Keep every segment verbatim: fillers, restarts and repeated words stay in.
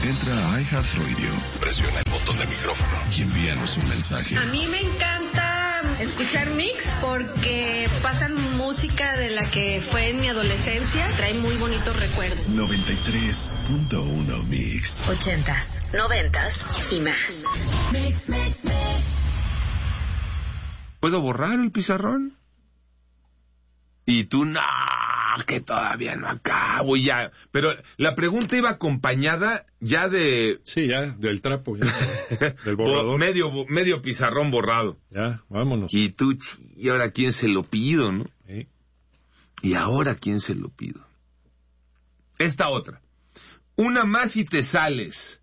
Entra a iHeartRadio, presiona el botón de micrófono y envíanos un mensaje. A mí me encanta escuchar Mix porque pasan música de la que fue en mi adolescencia. Trae muy bonitos recuerdos. noventa y tres punto uno Mix. Ochentas, noventas y más. Mix, mix, mix. ¿Puedo borrar el pizarrón? Y tú, no, que todavía no acabo, ya. Pero la pregunta iba acompañada ya de... Sí, ya, del trapo, ya. Del borrador. medio, medio pizarrón borrado. Ya, vámonos. Y tú, ¿y ahora quién se lo pido, no? Sí. ¿Y ahora quién se lo pido? Esta otra. Una más y te sales.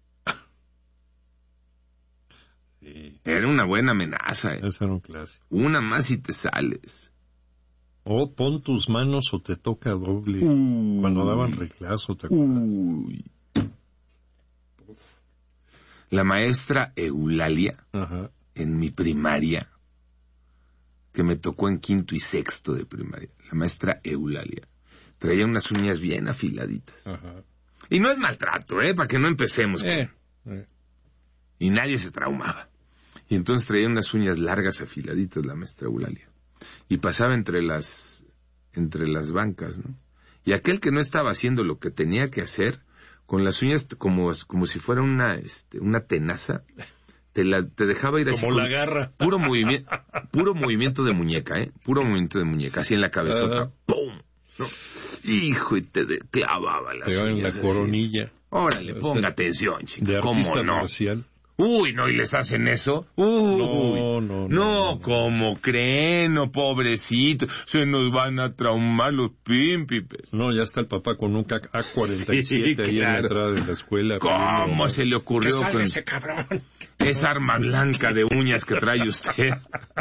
Sí. Era una buena amenaza, ¿eh? Ese era un clásico. Una más y te sales. O pon tus manos o te toca doble. Uy. Cuando daban reglazo, ¿te acuerdas? Uy. La maestra Eulalia, Ajá. en mi primaria, que me tocó en quinto y sexto de primaria, la maestra Eulalia, traía unas uñas bien afiladitas. Ajá. Y no es maltrato, ¿eh? Para que no empecemos. Eh, con... eh. Y nadie se traumaba. Y entonces traía unas uñas largas afiladitas la maestra Eulalia. Y pasaba entre las entre las bancas, ¿no? Y aquel que no estaba haciendo lo que tenía que hacer, con las uñas como, como si fuera una este, una tenaza, te la te dejaba ir así. Como la garra. Puro movimiento, puro movimiento de muñeca, ¿eh? Puro movimiento de muñeca, así en la cabezota. Ajá. ¡Pum! ¿No? Hijo, y te de, clavaba las Pegaba en uñas la así. Coronilla. Órale, O ponga sea, atención, chica. De ¿Cómo artista no? marcial. Uy, no, y les hacen eso. Uy, No, no, no, no, no. ¿cómo creen? No, pobrecito, se nos van a traumar los pímpipes. No, ya está el papá con un A cuarenta y siete Sí, ahí en la claro. entrada de la escuela. ¿Cómo pidiendo, se le ocurrió ¿Qué sabe con ese cabrón? esa arma blanca de uñas que trae usted?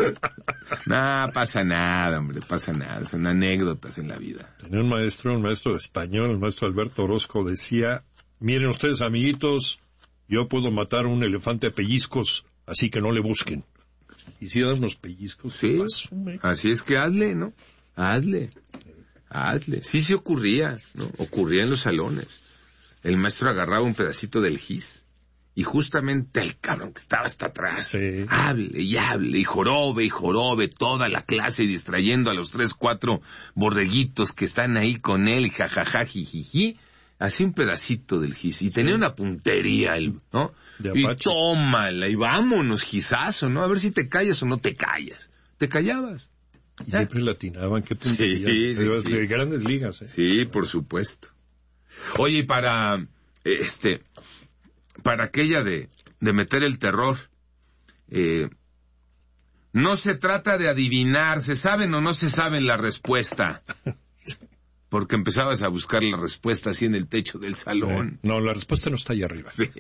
No, pasa nada, hombre, pasa nada. Son anécdotas en la vida. Tenía un maestro, un maestro de español, el maestro Alberto Orozco, decía, miren ustedes, amiguitos, yo puedo matar a un elefante a pellizcos, así que no le busquen. Y si da unos pellizcos. Sí, asume. así es que hazle, ¿no? Hazle, hazle. Sí, sí ocurría, ¿no? Ocurría en los salones. El maestro agarraba un pedacito del gis y justamente el cabrón que estaba hasta atrás, Sí. hable y hable y jorobe y jorobe toda la clase distrayendo a los tres, cuatro borreguitos que están ahí con él y jajaja, jijiji. Hacía un pedacito del gis y tenía una puntería, el, ¿no? De Y Apache. tómala y vámonos, gisazo, ¿no? A ver si te callas o no te callas. ¿Te callabas? Y siempre latinaban, qué puntería. Sí, sí, de, sí. de grandes ligas, ¿eh? Sí, por supuesto. Oye, y para, este, para aquella de, de meter el terror, eh, no se trata de adivinar, ¿se saben o no se saben la respuesta? Porque empezabas a buscar la respuesta así en el techo del salón. Eh, no, la respuesta no está ahí arriba. Sí.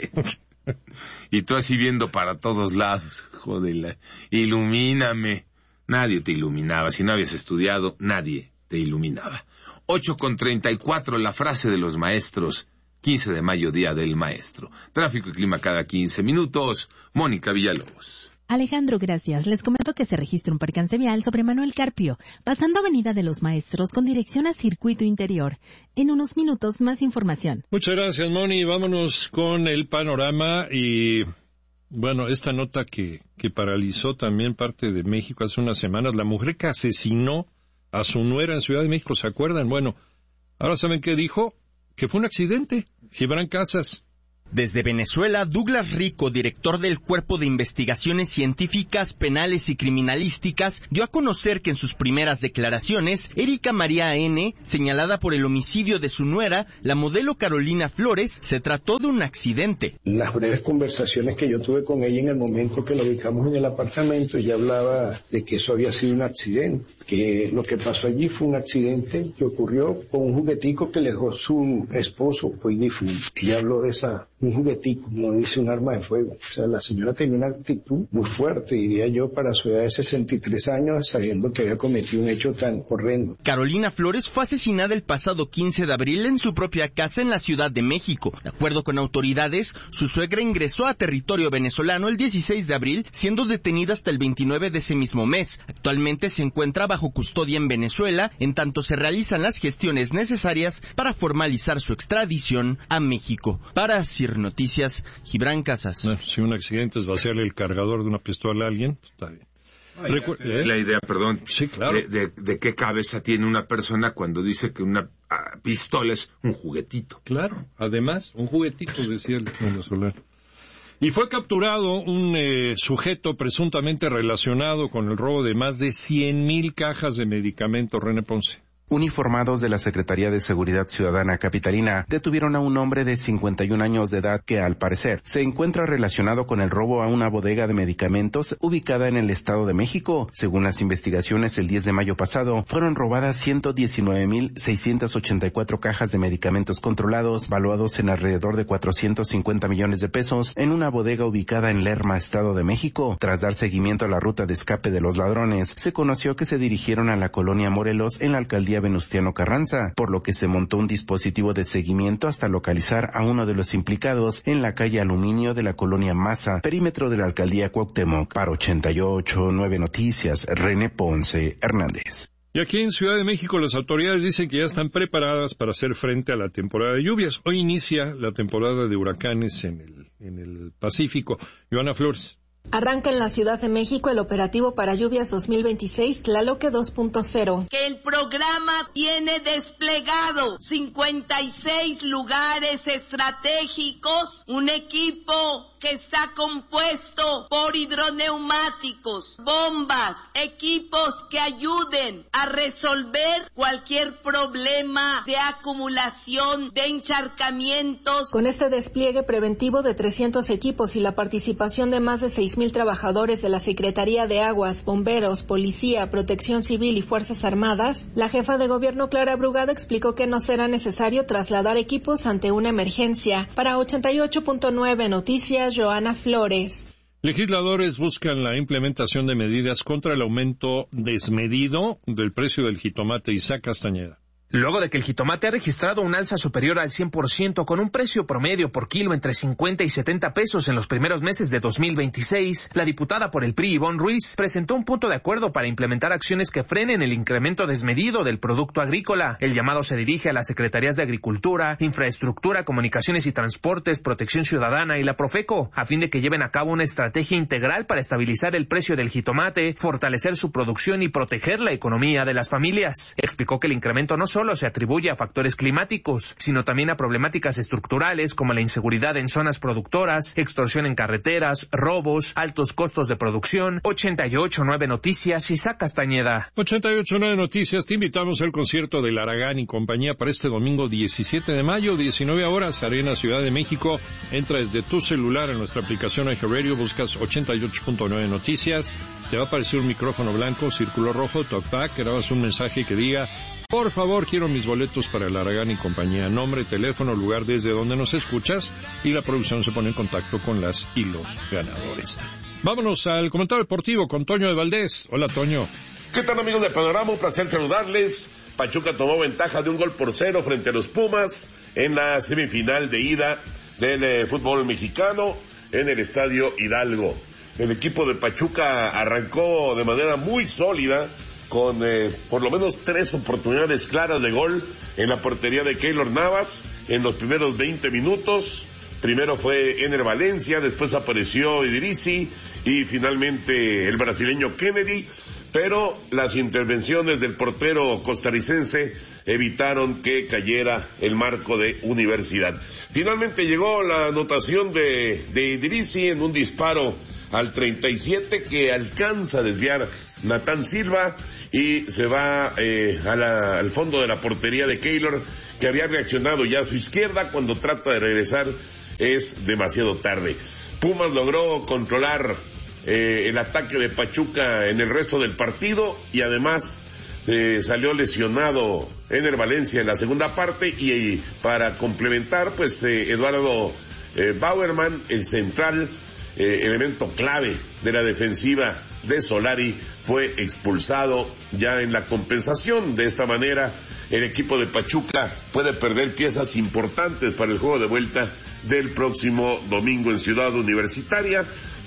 Y tú así viendo para todos lados. Joder, ilumíname. Nadie te iluminaba. Si no habías estudiado, nadie te iluminaba. ocho con treinta y cuatro, la frase de los maestros. quince de mayo, Día del Maestro. Tráfico y clima cada quince minutos. Mónica Villalobos. Alejandro, gracias. Les comento que se registra un percance vial sobre Manuel Carpio, pasando Avenida de los Maestros con dirección a Circuito Interior. En unos minutos, más información. Muchas gracias, Moni. Vámonos con el panorama y, bueno, esta nota que, que paralizó también parte de México hace unas semanas. La mujer que asesinó a su nuera en Ciudad de México, ¿se acuerdan? Bueno, ahora ¿saben qué dijo? Que fue un accidente. Gibran Casas. Desde Venezuela, Douglas Rico, director del Cuerpo de Investigaciones Científicas, Penales y Criminalísticas, dio a conocer que en sus primeras declaraciones, Erika María N., señalada por el homicidio de su nuera, la modelo Carolina Flores, se trató de un accidente. Las breves conversaciones que yo tuve con ella en el momento que la ubicamos en el apartamento, ella hablaba de que eso había sido un accidente, que lo que pasó allí fue un accidente que ocurrió con un juguetico que le dejó su esposo, hoy difunto. Ella habló de esa un juguetico, no dice un arma de fuego. O sea, la señora tenía una actitud muy fuerte, diría yo, para su edad de sesenta y tres años, sabiendo que había cometido un hecho tan horrendo. Carolina Flores fue asesinada el pasado quince de abril en su propia casa en la Ciudad de México. De acuerdo con autoridades, su suegra ingresó a territorio venezolano el dieciséis de abril, siendo detenida hasta el veintinueve de ese mismo mes. Actualmente se encuentra bajo custodia en Venezuela, en tanto se realizan las gestiones necesarias para formalizar su extradición a México. Para Sir Univir Noticias, Gibran Casas. No, si un accidente es vaciarle el cargador de una pistola a alguien, pues está bien. Ay, Recu- ¿eh? La idea, perdón, sí, claro. de, de, de qué cabeza tiene una persona cuando dice que una uh, pistola es un juguetito. Claro, además, un juguetito, decía el venezolano. Y fue capturado un eh, sujeto presuntamente relacionado con el robo de más de cien mil cajas de medicamentos. René Ponce. Uniformados de la Secretaría de Seguridad Ciudadana capitalina detuvieron a un hombre de cincuenta y un años de edad que, al parecer, se encuentra relacionado con el robo a una bodega de medicamentos ubicada en el Estado de México. Según las investigaciones, el diez de mayo pasado fueron robadas ciento diecinueve mil seiscientas ochenta y cuatro cajas de medicamentos controlados, valuados en alrededor de cuatrocientos cincuenta millones de pesos, en una bodega ubicada en Lerma, Estado de México. Tras dar seguimiento a la ruta de escape de los ladrones, se conoció que se dirigieron a la colonia Morelos en la alcaldía Venustiano Carranza, por lo que se montó un dispositivo de seguimiento hasta localizar a uno de los implicados en la calle Aluminio de la colonia Maza, perímetro de la alcaldía Cuauhtémoc. Para ochenta y ocho punto nueve Noticias, René Ponce Hernández. Y aquí en Ciudad de México las autoridades dicen que ya están preparadas para hacer frente a la temporada de lluvias. Hoy inicia la temporada de huracanes en el, en el Pacífico. Joana Flores. Arranca en la Ciudad de México el operativo para lluvias dos mil veintiséis Tlaloque dos punto cero. Que el programa tiene desplegado cincuenta y seis lugares estratégicos, un equipo que está compuesto por hidroneumáticos, bombas, equipos que ayuden a resolver cualquier problema de acumulación de encharcamientos. Con este despliegue preventivo de trescientos equipos y la participación de más de seis mil trabajadores de la Secretaría de Aguas, Bomberos, Policía, Protección Civil y Fuerzas Armadas, la jefa de gobierno Clara Brugada explicó que no será necesario trasladar equipos ante una emergencia. Para ochenta y ocho punto nueve Noticias, Joana Flores. Legisladores buscan la implementación de medidas contra el aumento desmedido del precio del jitomate. Isaac Castañeda. Luego de que el jitomate ha registrado un alza superior al cien por ciento con un precio promedio por kilo entre cincuenta y setenta pesos en los primeros meses de dos mil veintiséis, la diputada por el P R I, Ivonne Ruiz, presentó un punto de acuerdo para implementar acciones que frenen el incremento desmedido del producto agrícola. El llamado se dirige a las Secretarías de Agricultura, Infraestructura, Comunicaciones y Transportes, Protección Ciudadana y la Profeco, a fin de que lleven a cabo una estrategia integral para estabilizar el precio del jitomate, fortalecer su producción y proteger la economía de las familias. Explicó que el incremento no solo se atribuye a factores climáticos, sino también a problemáticas estructurales como la inseguridad en zonas productoras, extorsión en carreteras, robos, altos costos de producción. ochenta y ocho punto nueve Noticias, Isaac Castañeda. ochenta y ocho punto nueve Noticias, te invitamos al concierto de Laragán y compañía para este domingo diecisiete de mayo, diecinueve horas, Arena Ciudad de México. Entra desde tu celular en nuestra aplicación iHeartRadio, buscas ochenta y ocho punto nueve Noticias, te va a aparecer un micrófono blanco, círculo rojo, talkback, grabas un mensaje que diga: por favor, quiero mis boletos para el Laragán y compañía. Nombre, teléfono, lugar desde donde nos escuchas y la producción se pone en contacto con las y los ganadores. Vámonos al comentario deportivo con Toño de Valdés. Hola, Toño. ¿Qué tal, amigos de Panorama? Un placer saludarles. Pachuca tomó ventaja de un gol por cero frente a los Pumas en la semifinal de ida del eh, fútbol mexicano en el Estadio Hidalgo. El equipo de Pachuca arrancó de manera muy sólida, con eh, por lo menos tres oportunidades claras de gol en la portería de Keylor Navas en los primeros veinte minutos. Primero fue Ener Valencia, después apareció Idrissi y finalmente el brasileño Kennedy, pero las intervenciones del portero costarricense evitaron que cayera el marco de Universidad. Finalmente llegó la anotación de, de Idrissi en un disparo al treinta y siete que alcanza a desviar Natán Silva y se va eh, a la, al fondo de la portería de Keylor, que había reaccionado ya a su izquierda. Cuando trata de regresar es demasiado tarde. Pumas logró controlar eh, el ataque de Pachuca en el resto del partido y además eh, salió lesionado Ener Valencia en la segunda parte y, y para complementar pues eh, Eduardo eh, Bauerman, el central, Eh, elemento clave de la defensiva de Solari, fue expulsado ya en la compensación. De esta manera el equipo de Pachuca puede perder piezas importantes para el juego de vuelta del próximo domingo en Ciudad Universitaria.